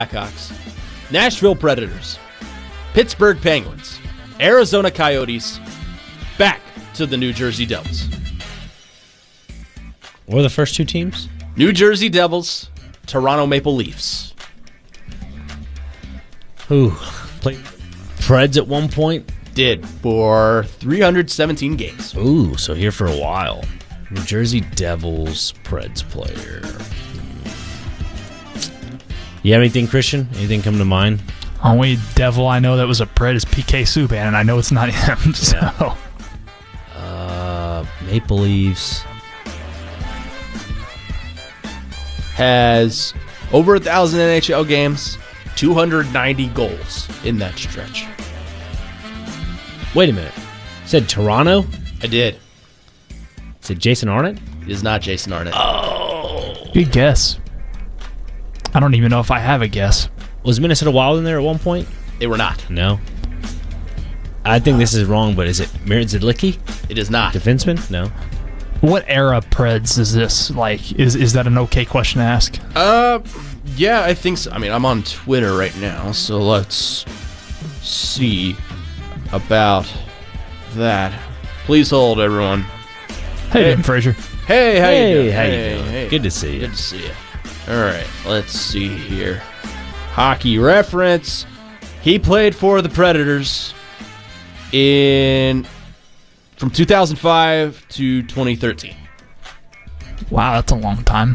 Blackhawks, Nashville Predators, Pittsburgh Penguins, Arizona Coyotes, back to the New Jersey Devils. What were the first two teams? New Jersey Devils, Toronto Maple Leafs. Who played Preds at one point? Did for 317 games. Ooh, so here for a while. New Jersey Devils Preds player. You have anything, Christian? Anything come to mind? Only Devil I know that was a Pred is PK Subban, and I know it's not him. So, Maple Leafs. Has over 1,000 NHL games, 290 goals in that stretch. Wait a minute. Said Toronto? I did. Said Jason Arnott? It is not Jason Arnott. good guess. I don't even know if I have a guess. Was Minnesota Wild in there at one point? They were not. No. I think this is wrong, but is it Mirin Zidlicki? It is not. Defenseman? No. What era Preds is this? Like, is that an okay question to ask? Yeah, I think so. I mean, I'm on Twitter right now, so let's see about that. Please hold, everyone. Hey, Frazier. Hey, how you doing? How you doing? Hey. Good to see you. Good to see you. All right, let's see here. Hockey reference. He played for the Predators from 2005 to 2013. Wow, that's a long time.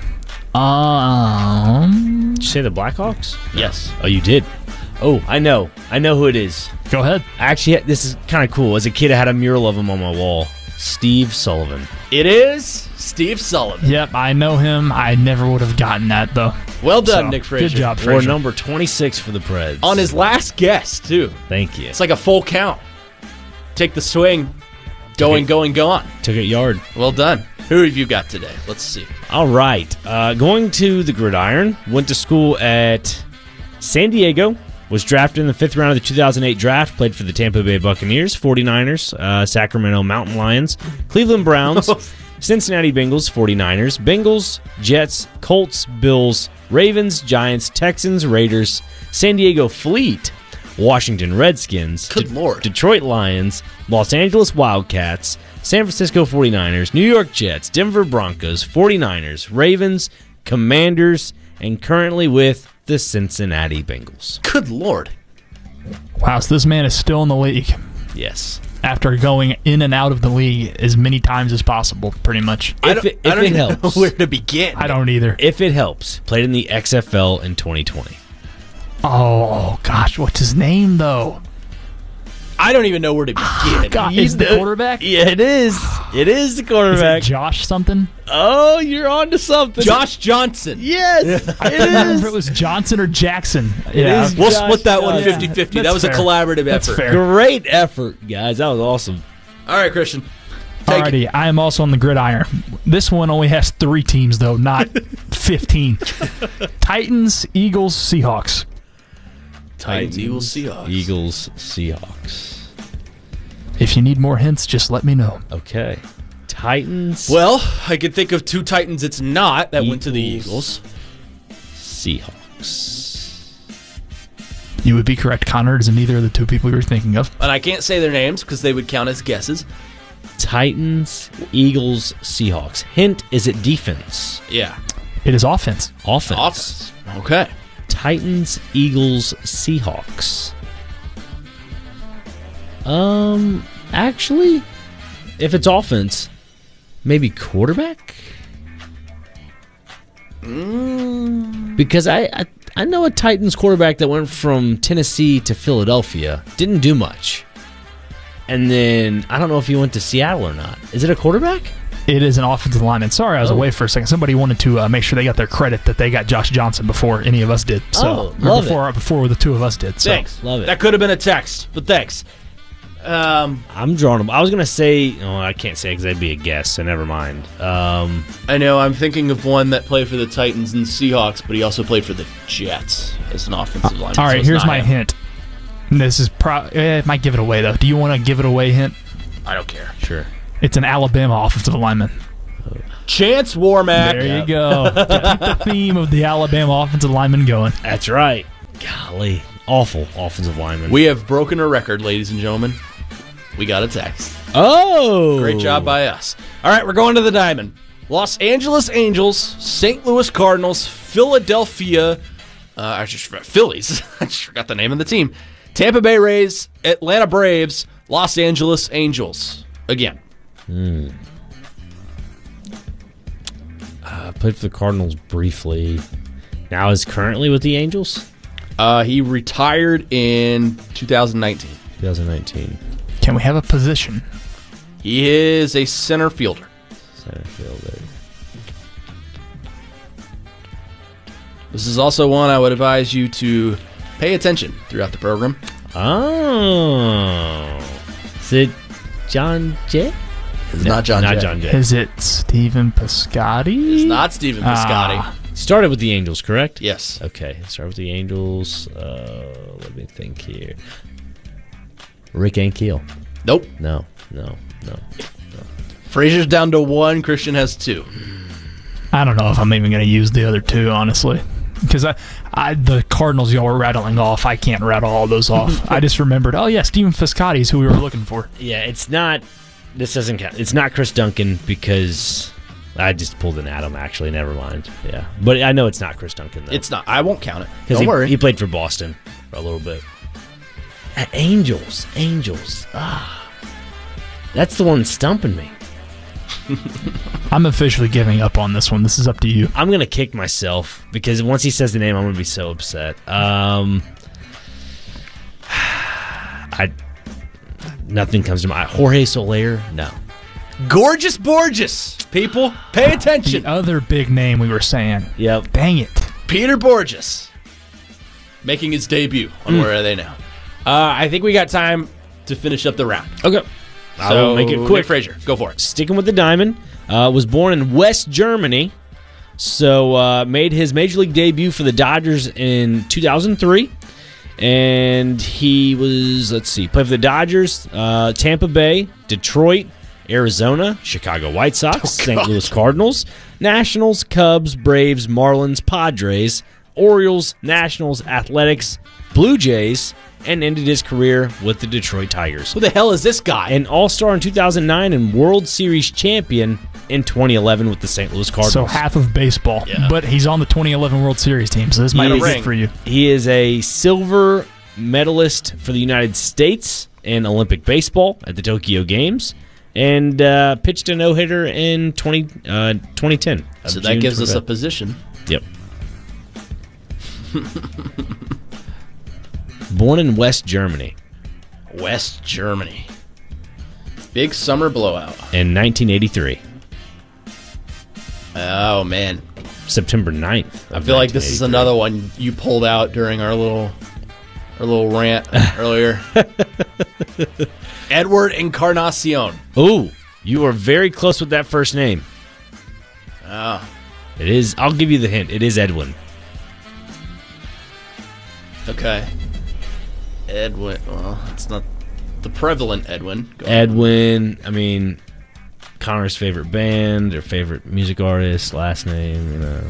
Did you say the Blackhawks? Yes. Oh, you did? Oh, I know. I know who it is. Go ahead. Actually, this is kind of cool. As a kid, I had a mural of him on my wall. Steve Sullivan. It is Steve Sullivan. Yep, I know him. I never would have gotten that, though. Well done, So, Nick Frazier. Good job, Or Frazier. number 26 for the Preds. On his last guess, too. Thank you. It's like a full count. Take the swing. Going. Took it yard. Well done. Who have you got today? Let's see. All right. Going to the Gridiron. Went to school at San Diego. Was drafted in the 5th round of the 2008 draft. Played for the Tampa Bay Buccaneers, 49ers, Sacramento Mountain Lions, Cleveland Browns, Cincinnati Bengals, 49ers, Bengals, Jets, Colts, Bills, Ravens, Giants, Texans, Raiders, San Diego Fleet, Washington Redskins, Good Lord. Detroit Lions, Los Angeles Wildcats, San Francisco 49ers, New York Jets, Denver Broncos, 49ers, Ravens, Commanders, and currently with the Cincinnati Bengals. Good Lord. Wow, so this man is still in the league Yes. after going in and out of the league as many times as possible, pretty much. I If don't it even helps. know where to begin. I don't either. If it helps, played in the XFL in 2020. Oh, gosh, what's his name, though? I don't even know where to begin. God, is it the quarterback? Yeah, it is. It is the Is quarterback. it Josh something? Oh, you're on to something. Josh Johnson. Yes, I it couldn't remember if it is. was Johnson or Jackson. is We'll Josh split that one Johnson. 50-50. That's That was a fair. collaborative That's effort. fair. Great effort, guys. That was awesome. All right, Christian. Take it. Alrighty, I am also on the Gridiron. This one only has 3 teams, though, not 15. Titans, Eagles, Seahawks. Titans, Eagles, Seahawks. Eagles, Seahawks. If you need more hints, just let me know. Okay. Titans, Well, I could think of 2 Titans it's not that went to the Eagles. Eagles. Seahawks. You would be correct, Connor. It is neither of the 2 people you're thinking of. And I can't say their names because they would count as guesses. Titans, Eagles, Seahawks. Hint, is it defense? Yeah. It is offense. Offense. Offense. Okay. Titans, Eagles, Seahawks. Actually, if it's offense, maybe quarterback? Because I know a Titans quarterback that went from Tennessee to Philadelphia. Didn't do much. And then, I don't know if he went to Seattle or not. Is it a quarterback? It is an offensive lineman. Sorry, I was away for a second. Somebody wanted to make sure they got their credit that they got Josh Johnson before any of us did. So, love or before the 2 of us did. So. Thanks. Love it. That could have been a text, but thanks. I'm drawing them. I was going to say, I can't say because that'd be a guess, so never mind. I know I'm thinking of one that played for the Titans and Seahawks, but he also played for the Jets as an offensive lineman. All right, so it's here's not my him. hint. And this is it might give it away, though. Do you want to give it away hint? I don't care. Sure. It's an Alabama offensive lineman. Chance Warmack. There you go. To keep the theme of the Alabama offensive lineman going. That's right. Golly. Awful offensive lineman. We have broken a record, ladies and gentlemen. We got a text. Oh! Great job by us. All right, we're going to the Diamond. Los Angeles Angels, St. Louis Cardinals, Philadelphia, Phillies. I just forgot the name of the team. Tampa Bay Rays, Atlanta Braves, Los Angeles Angels. Again. Played for the Cardinals briefly. Now is currently with the Angels? He retired in 2019. 2019. Can we have a position? He is a center fielder. Center fielder. This is also one I would advise you to pay attention throughout the program. Oh. Is it John Jay? It's not John Jay. Not John Jay. Is it Steven Piscotty? It's not Steven Piscotty. Started with the Angels, correct? Yes. Okay, started with the Angels. Let me think here. Rick Ankiel. Nope. No. Frazier's down to 1. Christian has 2. I don't know if I'm even going to use the other 2, honestly. Because the Cardinals y'all were rattling off, I can't rattle all those off. I just remembered, oh yeah, Steven Piscotty is who we were looking for. Yeah, it's not. This doesn't count. It's not Chris Duncan because I just pulled an Adam. Actually, never mind. Yeah, but I know it's not Chris Duncan though. It's not. I won't count it. Because Don't worry. He played for Boston for a little bit. Angels. That's the one stumping me. I'm officially giving up on this one. This is up to you. I'm gonna kick myself because once he says the name, I'm gonna be so upset. Nothing comes to mind. Jorge Soler? No. Gorgeous Borges. People, pay attention. The other big name we were saying. Yep. Dang it. Peter Borges. Making his debut on Where Are They Now? I think we got time to finish up the round. Okay. I'll make it quick. Nick Frazier, go for it. Sticking with the Diamond. Was born in West Germany. So made his Major League debut for the Dodgers in 2003. And he was, played for the Dodgers, Tampa Bay, Detroit, Arizona, Chicago White Sox, St. Louis Cardinals, Nationals, Cubs, Braves, Marlins, Padres, Orioles, Nationals, Athletics, Blue Jays, and ended his career with the Detroit Tigers. Who the hell is this guy? An All-Star in 2009 and World Series champion in 2011 with the St. Louis Cardinals. So half of baseball. Yeah. But he's on the 2011 World Series team, so this might be good for you. He is a silver medalist for the United States in Olympic baseball at the Tokyo Games and pitched a no-hitter in 2010. So that gives us a position. Yep. Born in West Germany. West Germany. Big summer blowout. In 1983. Oh, man. September 9th. I feel like this is another one you pulled out during our little rant earlier. Edward Encarnacion. Ooh, you are very close with that first name. Oh. It is. I'll give you the hint. It is Edwin. Okay. Edwin. Well, it's not the prevalent Edwin. Edwin. I mean, Connor's favorite band, their favorite music artist, last name, you know.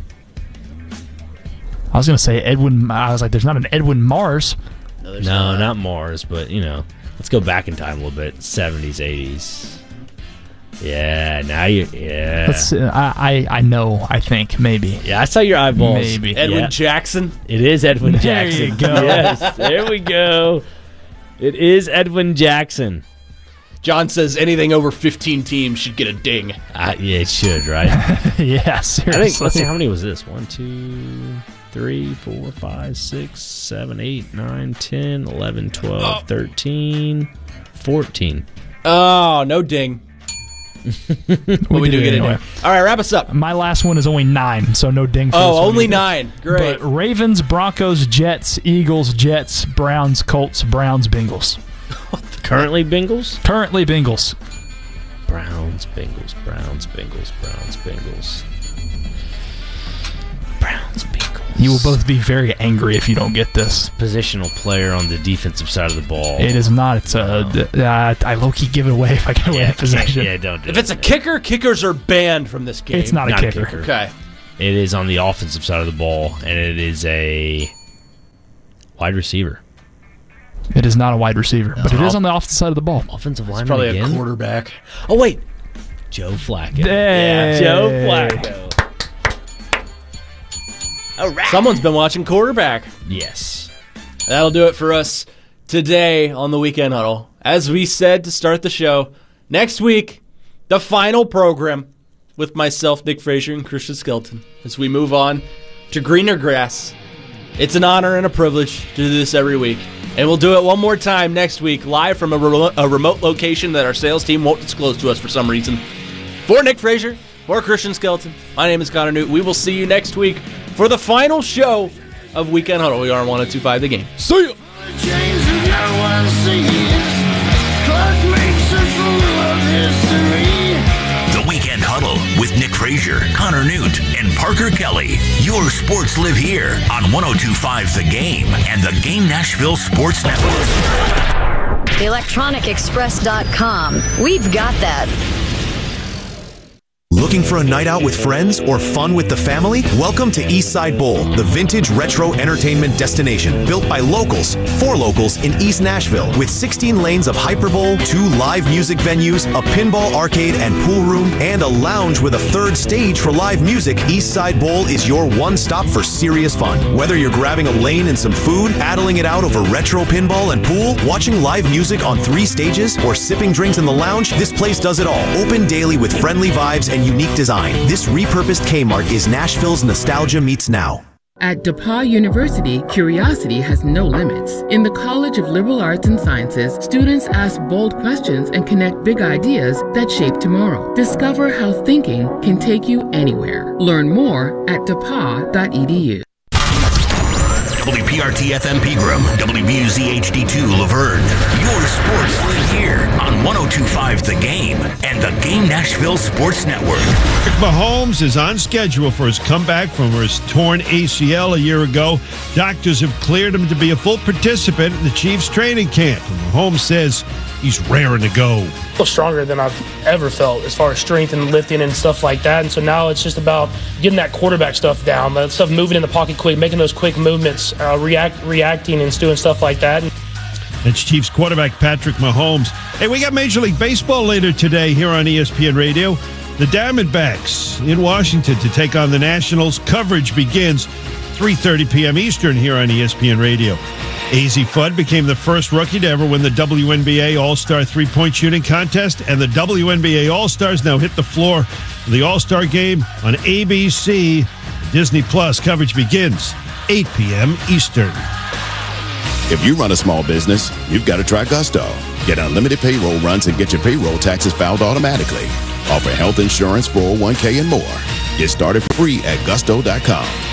I was going to say Edwin. I was like, there's not an Edwin Mars. No, not Mars, but, you know, let's go back in time a little bit. 70s, 80s. Yeah, now you. Yeah. Let's. I know. I think maybe. Yeah, I saw your eyeballs. Maybe. Edwin Jackson. It is Edwin Jackson. There you go. Yes, there we go. It is Edwin Jackson. John says anything over 15 teams should get a ding. Yeah, it should, right? Yeah, I seriously. think. Let's see, how many was this? 1, 2, 3, 4, 5, 6, 7, 8, 9, 10, 11, 12, 13, 14. Oh, no ding. But we do did get it anyway. it. All right, wrap us up. My last one is only 9, so no ding for this Oh, one only either. 9. Great. But Ravens, Broncos, Jets, Eagles, Jets, Browns, Colts, Browns, Bengals. Currently Bengals? Currently Bengals. Browns, Bengals, Browns, Bengals, Browns, Bengals. Browns, Bengals. You will both be very angry if you don't get this. Positional player on the defensive side of the ball. It is not. It's I low-key give it away if I get away in possession. Yeah, don't do If it. it's a kicker, kickers are banned from this game. It's not a kicker. Okay. It is on the offensive side of the ball, and it is a Wide receiver. It is not a wide receiver, but it is on the opposite side of the ball. Offensive lineman Probably again? a quarterback. Oh, wait. Joe Flacco. Hey. Yeah, Joe Flacco. All right. Someone's been watching quarterback. Yes. That'll do it for us today on the Weekend Huddle. As we said to start the show, next week, the final program with myself, Nick Frazier, and Christian Skelton as we move on to greener grass. It's an honor and a privilege to do this every week. And we'll do it one more time next week, live from a remote location that our sales team won't disclose to us for some reason. For Nick Frazier, for Christian Skelton, my name is Connor Newt. We will see you next week for the final show of Weekend Huddle. We are on 102.5 The Game. See ya! The Weekend Huddle with Nick Frazier, Connor Newt, and Parker Kelly. Your sports live here on 102.5 The Game and the Game Nashville Sports Network. ElectronicExpress.com. We've got that. Looking for a night out with friends or fun with the family? Welcome to Eastside Bowl, the vintage retro entertainment destination built by locals for locals in East Nashville with 16 lanes of Hyperbowl, 2 live music venues, a pinball arcade and pool room, and a lounge with a 3rd stage for live music. Eastside Bowl is your one stop for serious fun. Whether you're grabbing a lane and some food, battling it out over retro pinball and pool, watching live music on 3 stages, or sipping drinks in the lounge, this place does it all. Open daily with friendly vibes and unique design. This repurposed Kmart is Nashville's nostalgia meets now. At DePauw University, curiosity has no limits. In the College of Liberal Arts and Sciences, students ask bold questions and connect big ideas that shape tomorrow. Discover how thinking can take you anywhere. Learn more at depaw.edu. WPRT FM Pegram, WBUZ HD2 Laverne. Your sports live here on 102.5 The Game and the Game Nashville Sports Network. Patrick Mahomes is on schedule for his comeback from his torn ACL a year ago. Doctors have cleared him to be a full participant in the Chiefs training camp. And Mahomes says he's raring to go. I feel stronger than I've ever felt as far as strength and lifting and stuff like that. And so now it's just about getting that quarterback stuff down, that stuff moving in the pocket quick, making those quick movements, reacting and doing stuff like that. That's Chiefs quarterback Patrick Mahomes. Hey, we got Major League Baseball later today here on ESPN Radio. The Diamondbacks in Washington to take on the Nationals. Coverage begins 3:30 p.m. Eastern here on ESPN Radio. AZ Fudd became the first rookie to ever win the WNBA All-Star three-point shooting contest, and the WNBA All-Stars now hit the floor for the All-Star game on ABC. Disney Plus coverage begins 8 p.m. Eastern. If you run a small business, you've got to try Gusto. Get unlimited payroll runs and get your payroll taxes filed automatically. Offer health insurance, 401k, and more. Get started for free at gusto.com.